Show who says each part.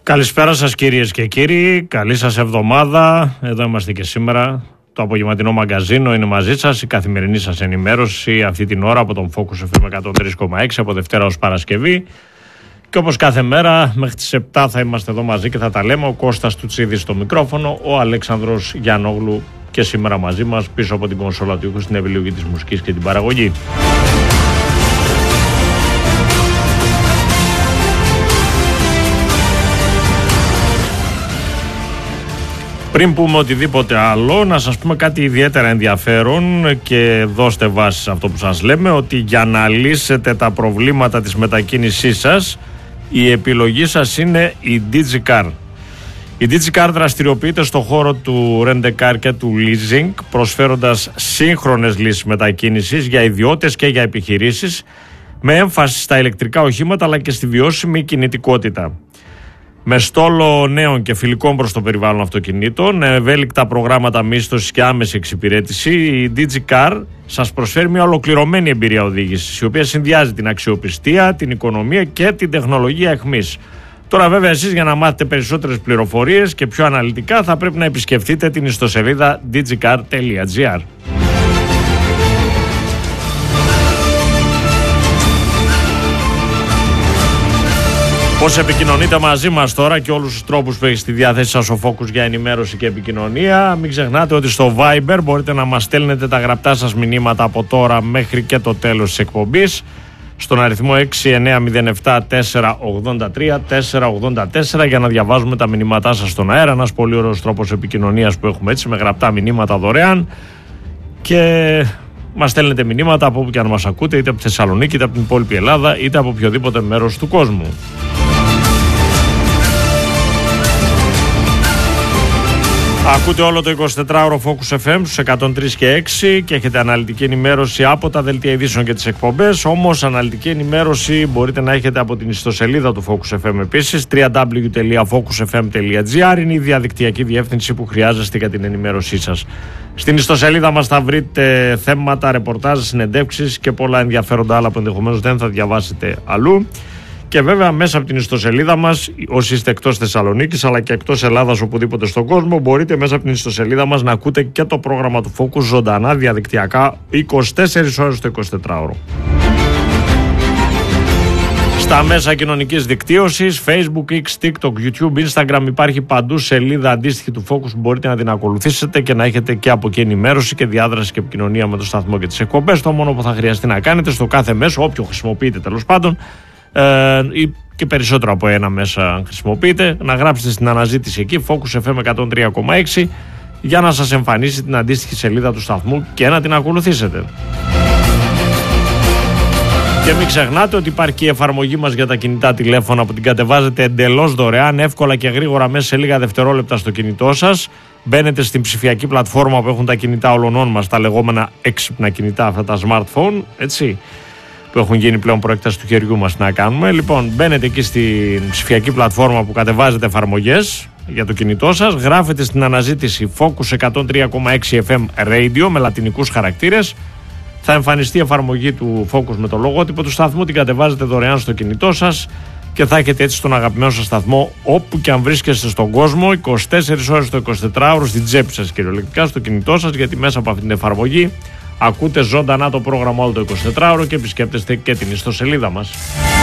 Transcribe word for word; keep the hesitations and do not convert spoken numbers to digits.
Speaker 1: Καλησπέρα σας κυρίες και κύριοι, καλή σας εβδομάδα. Εδώ είμαστε και σήμερα. Το απογευματινό μαγκαζίνο είναι μαζί σας, η καθημερινή σας ενημέρωση αυτή την ώρα από τον Focus εφ εμ εκατόν τρία κόμμα έξι από Δευτέρα ως Παρασκευή. Και όπως κάθε μέρα μέχρι τις επτά θα είμαστε εδώ μαζί και θα τα λέμε. Ο Κώστας Τουτσίδης στο μικρόφωνο, ο Αλέξανδρος Γιαννόγλου και σήμερα μαζί μας πίσω από την κονσόλα του ήχου στην επιλογή της μουσικής και την παραγωγή. Πριν πούμε οτιδήποτε άλλο, να σας πούμε κάτι ιδιαίτερα ενδιαφέρον και δώστε βάση σε αυτό που σας λέμε, ότι για να λύσετε τα προβλήματα της μετακίνησής σας, η επιλογή σας είναι η DigiCar. Η DigiCar δραστηριοποιείται στον χώρο του Rent-A-Car και του Leasing, προσφέροντας σύγχρονες λύσεις μετακίνησης για ιδιώτες και για επιχειρήσεις, με έμφαση στα ηλεκτρικά οχήματα αλλά και στη βιώσιμη κινητικότητα. Με στόλο νέων και φιλικών προς το περιβάλλον αυτοκινήτων, ευέλικτα προγράμματα μίσθωσης και άμεση εξυπηρέτηση, η DigiCar σας προσφέρει μια ολοκληρωμένη εμπειρία οδήγησης, η οποία συνδυάζει την αξιοπιστία, την οικονομία και την τεχνολογία εχμής. Τώρα βέβαια εσείς για να μάθετε περισσότερες πληροφορίες και πιο αναλυτικά θα πρέπει να επισκεφτείτε την ιστοσελίδα digicar τελεία gr. Πώς επικοινωνείτε μαζί μας τώρα και όλους τους τρόπους που έχει στη διάθεση σας ο Focus για ενημέρωση και επικοινωνία. Μην ξεχνάτε ότι στο Viber μπορείτε να μας στέλνετε τα γραπτά σας μηνύματα από τώρα μέχρι και το τέλος της εκπομπής στον αριθμό έξι εννιά μηδέν επτά τέσσερα ογδόντα τρία τέσσερα ογδόντα τέσσερα για να διαβάζουμε τα μηνύματά σας στον αέρα. Ένας πολύ ωραίος τρόπος επικοινωνίας που έχουμε έτσι, με γραπτά μηνύματα δωρεάν, και μας στέλνετε μηνύματα από όπου και αν μας ακούτε, είτε από τη Θεσσαλονίκη, είτε από την υπόλοιπη Ελλάδα, είτε από οποιοδήποτε μέρος του κόσμου. Ακούτε όλο το εικοσιτετράωρο Focus εφ εμ στους εκατόν τρία και έξι και έχετε αναλυτική ενημέρωση από τα δελτία ειδήσεων και τις εκπομπές. Όμως αναλυτική ενημέρωση μπορείτε να έχετε από την ιστοσελίδα του Focus εφ εμ επίσης. double-u double-u double-u τελεία focus f m τελεία gr είναι η διαδικτυακή διεύθυνση που χρειάζεστε για την ενημέρωσή σας. Στην ιστοσελίδα μας θα βρείτε θέματα, ρεπορτάζ, συνεντεύξεις και πολλά ενδιαφέροντα άλλα που ενδεχομένως δεν θα διαβάσετε αλλού. Και βέβαια μέσα από την ιστοσελίδα μας, όσοι είστε εκτός Θεσσαλονίκης αλλά και εκτός Ελλάδας οπουδήποτε στον κόσμο, μπορείτε μέσα από την ιστοσελίδα μας να ακούτε και το πρόγραμμα του Focus ζωντανά διαδικτυακά είκοσι τέσσερις ώρες το εικοσιτετράωρο. Στα μέσα κοινωνικής δικτύωσης, Facebook, X, TikTok, YouTube, Instagram, υπάρχει παντού σελίδα αντίστοιχη του Focus που μπορείτε να την ακολουθήσετε και να έχετε και από εκεί ενημέρωση και διάδραση και επικοινωνία με το σταθμό και τις εκπομπές. Το μόνο που θα χρειαστεί να κάνετε στο κάθε μέσο, όποιο χρησιμοποιείτε τέλος πάντων, ή και περισσότερο από ένα μέσα αν χρησιμοποιείτε, να γράψετε στην αναζήτηση εκεί Focus εφ εμ εκατόν τρία κόμμα έξι για να σας εμφανίσει την αντίστοιχη σελίδα του σταθμού και να την ακολουθήσετε. Και μην ξεχνάτε ότι υπάρχει και η εφαρμογή μας για τα κινητά τηλέφωνα που την κατεβάζετε εντελώς δωρεάν, εύκολα και γρήγορα μέσα σε λίγα δευτερόλεπτα στο κινητό σας. Μπαίνετε στην ψηφιακή πλατφόρμα που έχουν τα κινητά όλων μας, τα λεγόμενα έξυπνα κινητά, αυτά τα smartphone, έτσι, που έχουν γίνει πλέον προέκταση του χεριού μας να κάνουμε. Λοιπόν, μπαίνετε εκεί στην ψηφιακή πλατφόρμα που κατεβάζετε εφαρμογές για το κινητό σας, γράφετε στην αναζήτηση Focus εκατόν τρία κόμμα έξι εφ εμ Radio με λατινικούς χαρακτήρες, θα εμφανιστεί η εφαρμογή του Focus με το λογότυπο του σταθμού, την κατεβάζετε δωρεάν στο κινητό σας και θα έχετε έτσι τον αγαπημένο σας σταθμό όπου και αν βρίσκεστε στον κόσμο, είκοσι τέσσερις ώρες το εικοσιτετράωρο στην τσέπη σας κυριολεκτικά, στο κινητό σας, γιατί μέσα από αυτή την εφαρμογή ακούτε ζωντανά το πρόγραμμα όλο το εικοσιτετράωρο και επισκέπτεστε και την ιστοσελίδα μας.